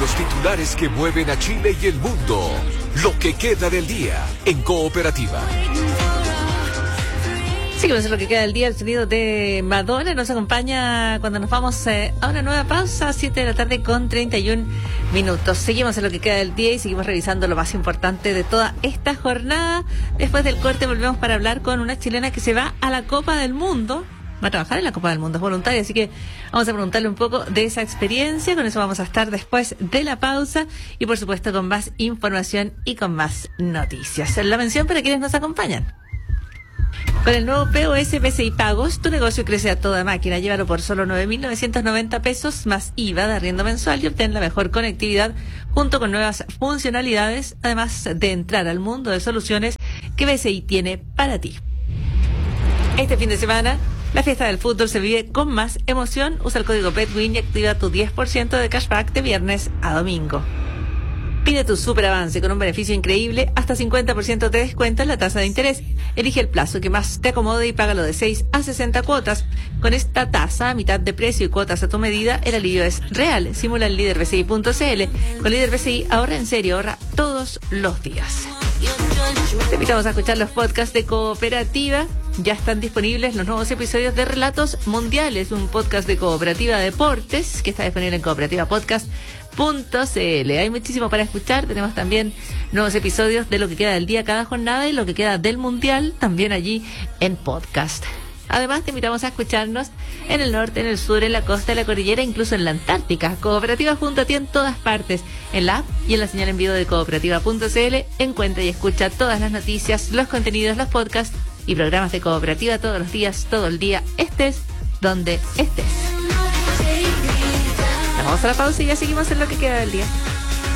los titulares que mueven a Chile y el mundo. Lo que queda del día en Cooperativa. Seguimos en lo que queda del día. El sonido de Madonna nos acompaña cuando nos vamos a una nueva pausa, 7 de la tarde con 31 minutos. Seguimos en lo que queda del día y seguimos revisando lo más importante de toda esta jornada. Después del corte volvemos para hablar con una chilena que se va a la Copa del Mundo. Va a trabajar en la Copa del Mundo, es voluntaria, así que vamos a preguntarle un poco de esa experiencia. Con eso vamos a estar después de la pausa y por supuesto con más información y con más noticias. La mención para quienes nos acompañan. Con el nuevo POS PCI Pagos, tu negocio crece a toda máquina. Llévalo por solo 9.990 pesos más IVA de arriendo mensual y obtén la mejor conectividad junto con nuevas funcionalidades, además de entrar al mundo de soluciones que PCI tiene para ti. Este fin de semana, la fiesta del fútbol se vive con más emoción. Usa el código BETWIN y activa tu 10% de cashback de viernes a domingo. Pide tu super avance con un beneficio increíble, hasta 50% de descuento en la tasa de interés. Elige el plazo que más te acomode y págalo de 6 a 60 cuotas. Con esta tasa, a mitad de precio y cuotas a tu medida, el alivio es real. Simula en LíderBCI.cl. Con LíderBCI ahorra en serio, ahorra todos los días. Te invitamos a escuchar los podcasts de Cooperativa. Ya están disponibles los nuevos episodios de Relatos Mundiales, un podcast de Cooperativa Deportes que está disponible en cooperativapodcast.cl. Hay muchísimo para escuchar. Tenemos también nuevos episodios de lo que queda del día cada jornada y lo que queda del Mundial también allí en podcast. Además, te invitamos a escucharnos en el norte, en el sur, en la costa, en la cordillera, incluso en la Antártica. Cooperativa junto a ti en todas partes, en la app y en la señal en vivo de cooperativa.cl. Encuentra y escucha todas las noticias, los contenidos, los podcasts y programas de Cooperativa todos los días, todo el día, estés donde estés. Vamos a la pausa y ya seguimos en lo que queda del día.